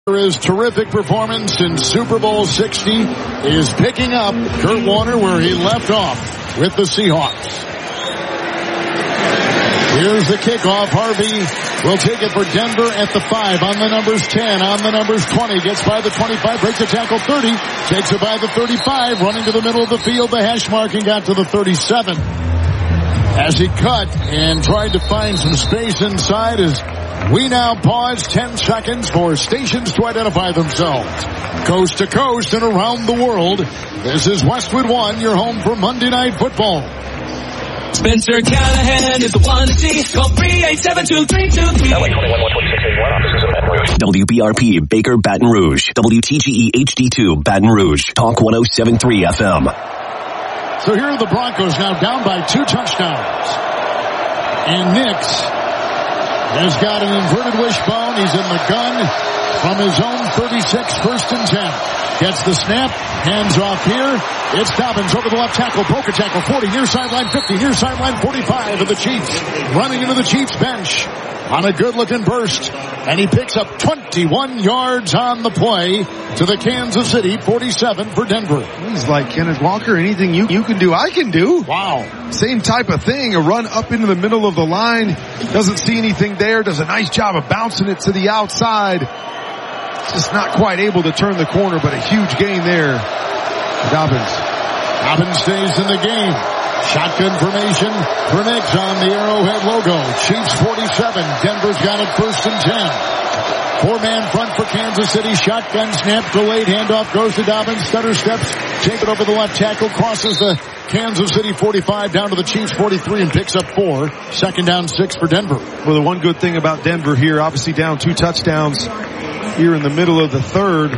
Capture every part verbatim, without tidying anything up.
His terrific performance in Super Bowl sixty is picking up Kurt Warner where he left off with the Seahawks. Here's the kickoff. Harvey will take it for Denver at the five. On the numbers ten, on the numbers twenty. Gets by the twenty-five, breaks the tackle thirty. Takes it by the thirty-five, running to the middle of the field. The hash mark and got to the thirty-seven. As he cut and tried to find some space inside as we now pause ten seconds for stations to identify themselves. Coast to coast and around the world, this is Westwood One, your home for Monday Night Football. Spencer Callahan is the one to see. Call three eight seven two three two three. W B R P, Baker, Baton Rouge. W T G E H D two, Baton Rouge. Talk one oh seven point three F M. So here are the Broncos now down by two touchdowns. And Nix has got an inverted wishbone. He's in the gun from his own thirty-six, first and ten. Gets the snap, hands off here. It's Dobbins over the left tackle, broke a tackle, forty, near sideline fifty, near sideline forty-five of the Chiefs. Running into the Chiefs bench on a good-looking burst. And he picks up twenty-one yards on the play to the Kansas City forty-seven for Denver. He's like Kenneth Walker. Anything you, you can do, I can do. Wow. Same type of thing. A run up into the middle of the line. Doesn't see anything there. Does a nice job of bouncing it to the outside. Just not quite able to turn the corner, but a huge gain there. Dobbins. Dobbins stays in the game. Shotgun formation for Nix on the Arrowhead logo. Chiefs forty-seven. Denver's got it first and ten. Four-man front for Kansas City. Shotgun snap, delayed handoff, goes to Dobbins. Stutter steps, take it over the left tackle, crosses the Kansas City forty-five down to the Chiefs forty-three and picks up four. Second down, six for Denver. Well, the one good thing about Denver here, obviously down two touchdowns here in the middle of the third,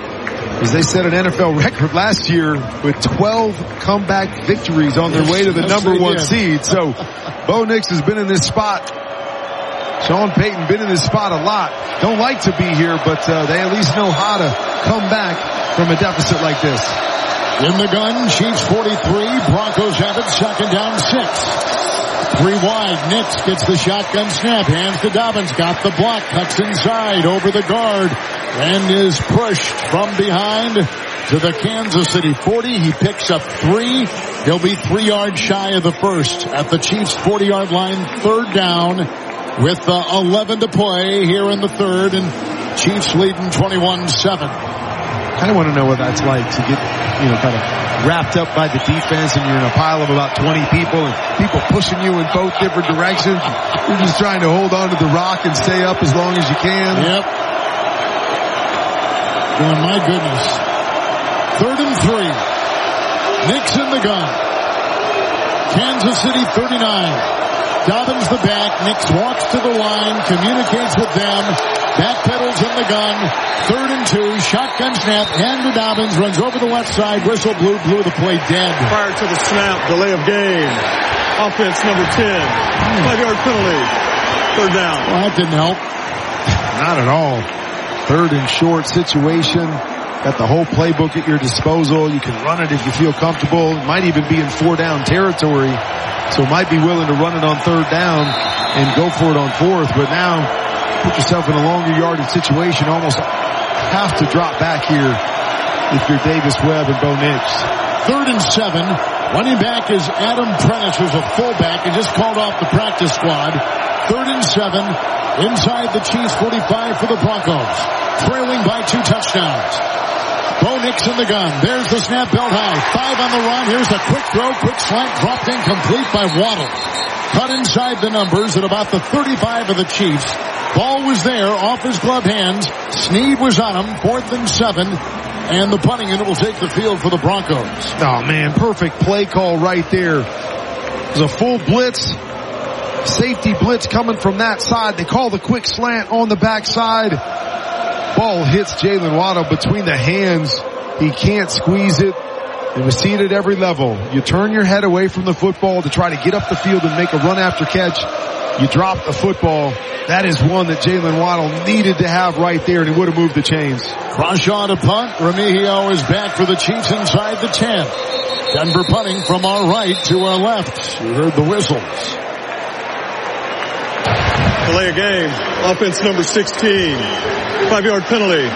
is they set an N F L record last year with twelve comeback victories on their way to the yes, number one did. seed. So Bo Nix has been in this spot. Sean Payton been in this spot a lot. Don't like to be here, but uh, they at least know how to come back from a deficit like this. In the gun, Chiefs forty-three, Broncos have it, second down, six. Three wide, Nix gets the shotgun snap, hands to Dobbins, got the block, cuts inside over the guard, and is pushed from behind to the Kansas City forty. He picks up three. He'll be three yards shy of the first at the Chiefs forty-yard line, third down with uh, eleven to play here in the third, and Chiefs leading twenty-one seven. I kind of want to know what that's like to get, you know, kind of wrapped up by the defense and you're in a pile of about twenty people and people pushing you in both different directions. You're just trying to hold on to the rock and stay up as long as you can. Yep. Oh, my goodness. Third and three. Nix in the gun. Kansas City thirty-nine. Dobbins the back. Nix walks to the line, communicates with them. Backpedals in the gun. Third and two. Shotgun snap. Hand to Dobbins. Runs over the left side. Whistle blew. Blew the play dead. Prior to the snap, delay of game. Offense number ten. Five-yard penalty. Third down. Well, that didn't help. Not at all. Third and short situation. Got the whole playbook at your disposal. You can run it if you feel comfortable. Might even be in four down territory. So might be willing to run it on third down and go for it on fourth. But now put yourself in a longer yardage situation. Almost have to drop back here if you're Davis Webb and Bo Nix. Third and seven. Running back is Adam Prentice, who's a fullback and just called off the practice squad. Third and seven. Inside the Chiefs forty-five for the Broncos. Trailing by two touchdowns. Bo Nix in the gun. There's the snap, belt high. Five on the run. Here's a quick throw, quick slant, dropped incomplete by Waddle. Cut inside the numbers at about the thirty-five of the Chiefs. Ball was there, off his glove hands. Snead was on him, fourth and seven. And the punting unit will take the field for the Broncos. Oh, man, perfect play call right there. It was a full blitz. Safety blitz coming from that side. They call the quick slant on the backside. Ball hits Jalen Waddle between the hands. He can't squeeze it. And we see it at every level. You turn your head away from the football to try to get up the field and make a run after catch. You drop the football. That is one that Jalen Waddle needed to have right there, and he would have moved the chains. Croshaw to punt. Remigio is back for the Chiefs inside the ten. Denver punting from our right to our left. You heard the whistles. Delay of game. Offense number sixteen. Five-yard penalty.